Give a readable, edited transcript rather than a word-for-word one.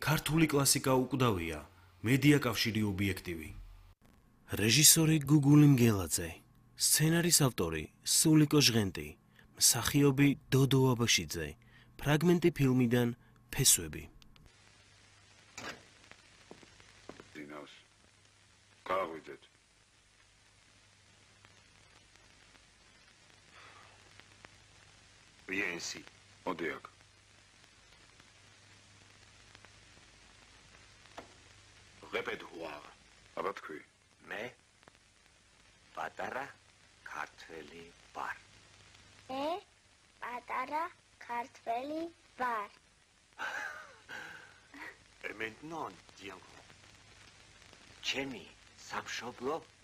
ქართული კლასიკა უკვდავია, მედია კავშირი ობიექტივი. რეჟისორი გუგული მგელაძე, სცენარის ავტორი სულიკო ჟღენტი, მსახიობი დოდო აბაშიძე, ფრაგმენტი ფილმიდან ფესვები. დინავს. გააღვიძეთ. ვიენსი. მოდი აქ. რეპეტუარ. აბა თქვი. მე პატარა ქართველი ვარ. მე პატარა ქართველი ვარ. maintenant diango. ჩემი სამშობლო